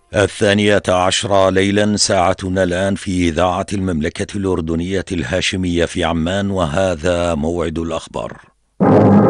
12 ليلا ساعتنا الآن في إذاعة المملكة الأردنية الهاشمية في عمان، وهذا موعد الأخبار.